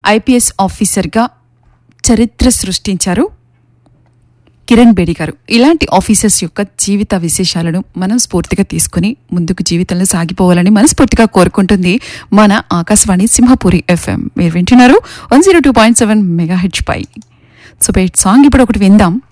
IPS ఆఫీసర్గా చరిత్ర సృష్టించారు కిరణ్ బేడి గారు. ఇలాంటి ఆఫీసర్స్ యొక్క జీవిత విశేషాలను మనం స్ఫూర్తిగా తీసుకుని ముందుకు జీవితంలో సాగిపోవాలని మనస్ఫూర్తిగా కోరుకుంటుంది మన ఆకాశవాణి సింహపురి FM. మీరు వింటున్నారు 102.7 మెగాహెర్ట్జ్ పై. సో బెట్ సాంగ్ ఇప్పుడు ఒకటి విందాం.